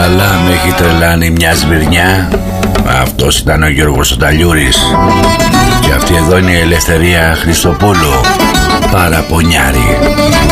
Αλλά με έχει τρελάνει μια σμυρνιά. Αυτός ήταν ο Γιώργος ο Ταλιούρης. Και αυτή εδώ είναι η Ελευθερία Χριστοπούλου, παραπονιάρη.